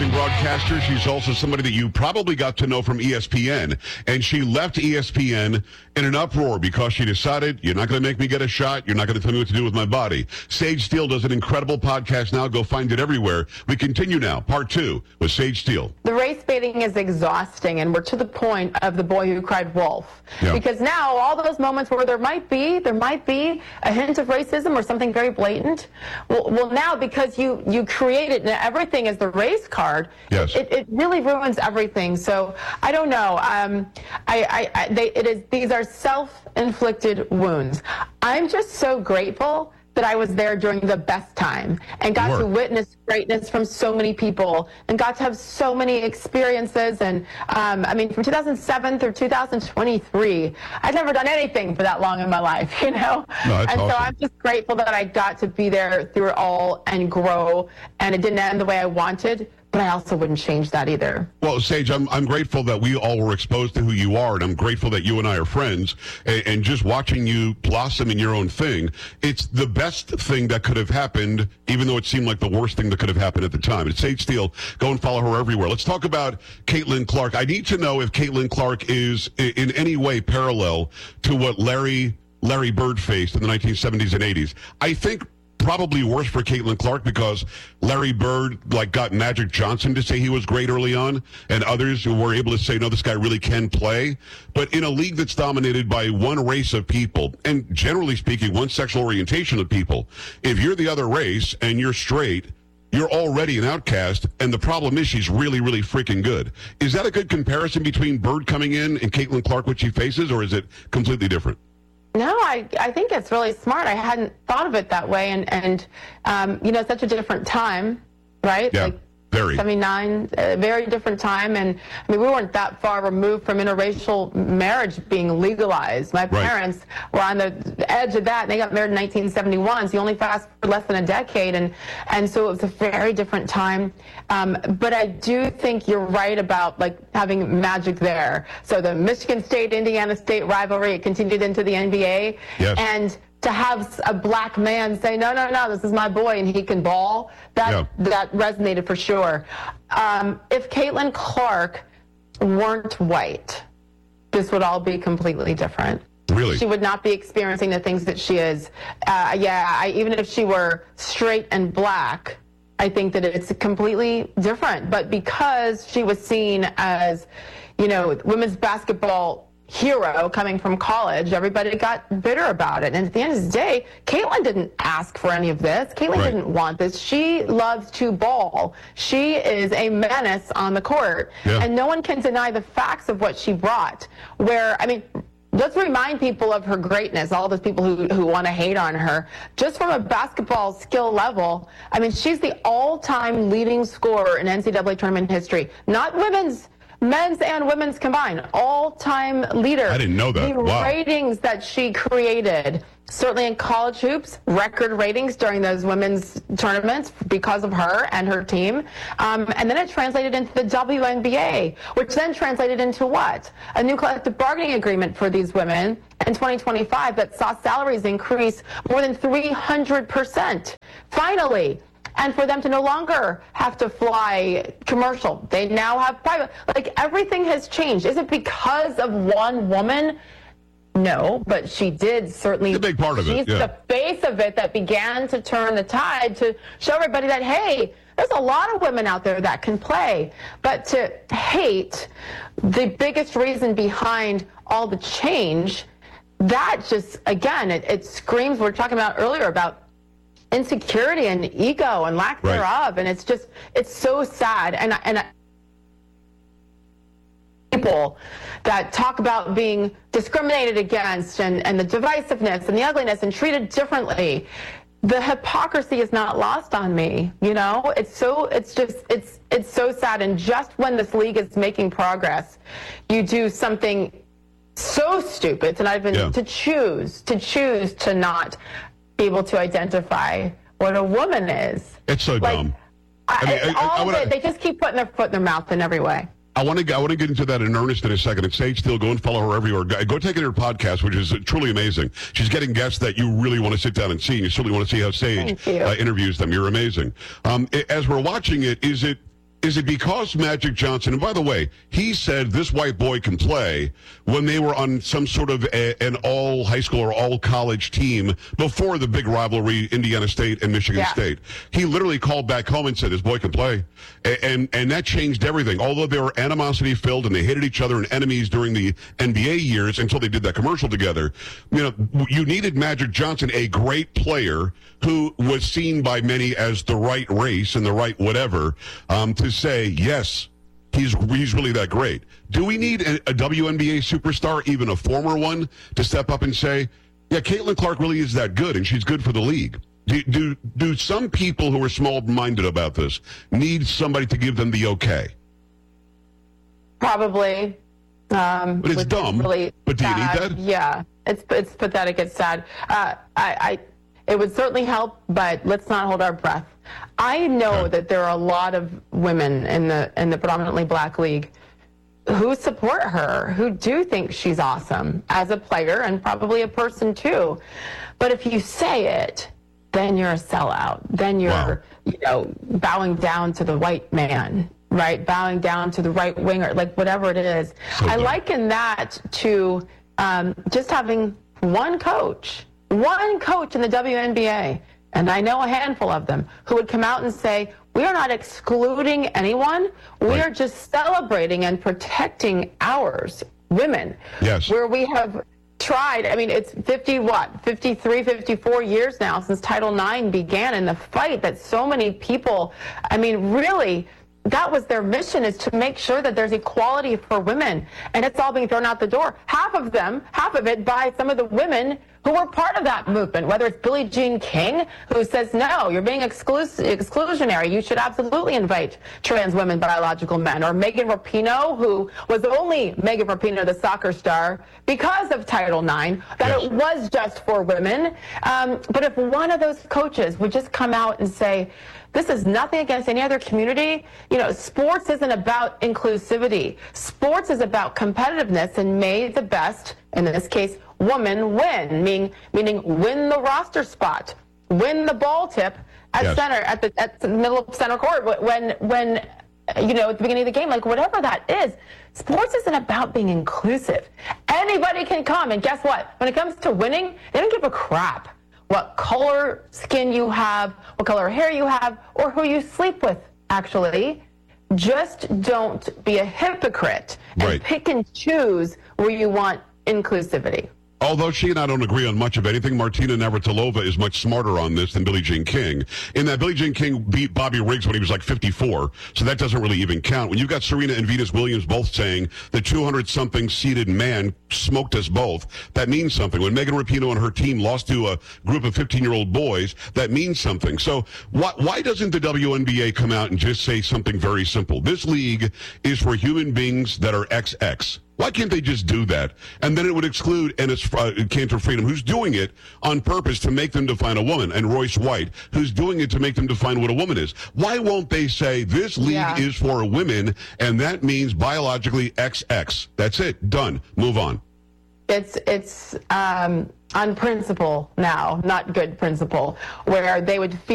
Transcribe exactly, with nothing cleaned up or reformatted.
amazing broadcaster. She's also somebody that you probably got to know from E S P N. And she left E S P N in an uproar because she decided, you're not going to make me get a shot. You're not going to tell me what to do with my body. Sage Steele does an incredible podcast now. Go find it everywhere. We continue now. Part two with Sage Steele. The race baiting is exhausting, and we're to the point of the boy who cried wolf. Yeah. Because now all those moments where there might be, there might be a hint of racism or something very blatant. Well, well now because you, you create it and everything is the race card, yes. it, it really ruins everything. So I don't know. Um, I, I, I, they, it is, these are self-inflicted wounds. I'm just so grateful that I was there during the best time and got to witness greatness from so many people and got to have so many experiences. And um, I mean, from two thousand seven through two thousand twenty-three, I'd never done anything for that long in my life, you know? No, that's and awesome. So I'm just grateful that I got to be there through it all and grow. And it didn't end the way I wanted, but I also wouldn't change that either. Well, Sage, I'm I'm grateful that we all were exposed to who you are, and I'm grateful that you and I are friends. And, and just watching you blossom in your own thing, it's the best thing that could have happened, even though it seemed like the worst thing that could have happened at the time. It's Sage Steele. Go and follow her everywhere. Let's talk about Caitlin Clark. I need to know if Caitlin Clark is in any way parallel to what Larry Larry Bird faced in the nineteen seventies and eighties. I think probably worse for Caitlin Clark because Larry Bird like got Magic Johnson to say he was great early on, and others who were able to say, no, this guy really can play. But in a league that's dominated by one race of people, and generally speaking, one sexual orientation of people, if you're the other race and you're straight, you're already an outcast, and the problem is she's really, really freaking good. Is that a good comparison between Bird coming in and Caitlin Clark, what she faces, or is it completely different? No, I, I think it's really smart. I hadn't thought of it that way. And, and um, you know, such a different time, right? Yeah, like very. seventy-nine, a very different time. And, I mean, we weren't that far removed from interracial marriage being legalized. My Right. parents were on the edge of that, and they got married in nineteen seventy-one, so you only fast for less than a decade. And, and so it was a very different time. Um, but I do think you're right about, like, having magic there. So the Michigan State, Indiana State rivalry, it continued into the N B A. Yes. And to have a black man say, no, no, no, this is my boy and he can ball, that Yeah. that resonated for sure. Um, if Caitlin Clark weren't white, this would all be completely different. Really? She would not be experiencing the things that she is. Uh, yeah, I, even if she were straight and black, I think that it's completely different. But because she was seen as, you know, women's basketball hero coming from college, everybody got bitter about it. And at the end of the day, Caitlin didn't ask for any of this. Caitlin Right. didn't want this. She loves to ball. She is a menace on the court. Yeah. And no one can deny the facts of what she brought. Where, I mean, let's remind people of her greatness, all those people who, who want to hate on her. Just from a basketball skill level, I mean, she's the all-time leading scorer in N C double A tournament history. Not women's, men's and women's combined. All-time leader. I didn't know that. The Wow. ratings that she created, certainly in college hoops, record ratings during those women's tournaments because of her and her team. Um, and then it translated into the W N B A, which then translated into what? A new collective bargaining agreement for these women in twenty twenty-five that saw salaries increase more than three hundred percent. Finally. And for them to no longer have to fly commercial. They now have private. Like, everything has changed. Is it because of one woman? No, but she did certainly. It's a big part of it, She's yeah. the face of it that began to turn the tide to show everybody that, hey, there's a lot of women out there that can play. But to hate the biggest reason behind all the change, that just, again, it, it screams, we were talking about earlier about insecurity and ego and lack Right. thereof. And it's just, it's so sad. And, and people that talk about being discriminated against and, and the divisiveness and the ugliness and treated differently. The hypocrisy is not lost on me, you know? It's so, it's just, it's, it's so sad. And just when this league is making progress, you do something so stupid to not even, Yeah. to choose, to choose to not be able to identify what a woman is. It's so Like, dumb. I, I mean, I- I- all I of wanna- it, they just keep putting their foot in their mouth in every way. I want to I want to get into that in earnest in a second. It's Sage Steele. Go and follow her everywhere. Go go take in her podcast, which is truly amazing. She's getting guests that you really want to sit down and see. And you certainly want to see how Sage Thank you. uh, interviews them. You're amazing. Um, i- as we're watching it, is it is it because Magic Johnson, and by the way, he said this white boy can play when they were on some sort of a, an all high school or all college team before the big rivalry, Indiana State and Michigan Yeah. State. He literally called back home and said, this boy can play. And, and, and that changed everything. Although they were animosity filled and they hated each other and enemies during the N B A years until they did that commercial together, you know, you needed Magic Johnson, a great player who was seen by many as the right race and the right whatever, um, to say, yes, he's he's really that great. Do we need a, a W N B A superstar, even a former one, to step up and say, yeah, Caitlin Clark really is that good, and she's good for the league? Do, do, do some people who are small-minded about this need somebody to give them the okay? Probably. Um, But it's which is dumb. Really But do you need sad. that? Yeah, it's it's pathetic. It's sad. Uh, I, I it would certainly help, but let's not hold our breath. I know Okay. that there are a lot of women in the in the predominantly black league who support her, who do think she's awesome as a player and probably a person too. But if you say it, then you're a sellout. Then you're, Wow. you know, bowing down to the white man, right? Bowing down to the right winger, like whatever it is. So I dumb. liken that to um, just having one coach, one coach in the W N B A, and I know a handful of them, who would come out and say, we are not excluding anyone. We Right. are just celebrating and protecting ours, women. Yes. Where we have tried, I mean, it's fifty, what, fifty-three, fifty-four years now since Title nine began, and the fight that so many people, I mean, really, that was their mission, is to make sure that there's equality for women. And it's all being thrown out the door. Half of them, half of it by some of the women who were part of that movement, whether it's Billie Jean King, who says, no, you're being exclus- exclusionary. You should absolutely invite trans women, biological men. Or Megan Rapinoe, who was only Megan Rapinoe, the soccer star, because of Title nine, that Yes. it was just for women. Um, but if one of those coaches would just come out and say, this is nothing against any other community. You know, sports isn't about inclusivity. Sports is about competitiveness, and may the best, in this case, woman win, meaning, meaning win the roster spot, win the ball tip at Yes. center, at the, at the middle of center court, when, when, you know, at the beginning of the game, like whatever that is. Sports isn't about being inclusive. Anybody can come, and guess what? When it comes to winning, they don't give a crap what color skin you have, what color hair you have, or who you sleep with, actually. Just don't be a hypocrite and Right. pick and choose where you want inclusivity. Although she and I don't agree on much of anything, Martina Navratilova is much smarter on this than Billie Jean King. In that Billie Jean King beat Bobby Riggs when he was like fifty-four, so that doesn't really even count. When you've got Serena and Venus Williams both saying the two hundred something seeded man smoked us both, that means something. When Megan Rapinoe and her team lost to a group of fifteen-year-old boys, that means something. So why, why doesn't the W N B A come out and just say something very simple? This league is for human beings that are X X. Why can't they just do that? And then it would exclude Ennis uh, Cantor Freedom, who's doing it on purpose to make them define a woman, and Royce White, who's doing it to make them define what a woman is. Why won't they say this league Yeah. is for women, and that means biologically X X? That's it. Done. Move on. It's it's um, on principle now, not good principle, where they would feel